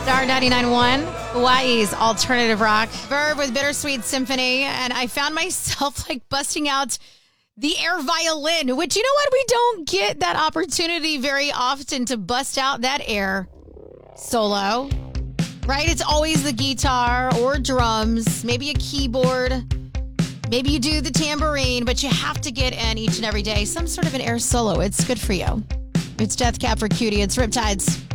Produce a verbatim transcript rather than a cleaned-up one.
Star ninety-nine point one, Hawaii's alternative rock. Verve with Bittersweet Symphony. And I found myself like busting out the air violin, which, you know what? We don't get that opportunity very often to bust out that air solo, right? It's always the guitar or drums, maybe a keyboard. Maybe you do the tambourine, but you have to get in each and every day some sort of an air solo. It's good for you. It's Death Cab for Cutie. It's Riptides.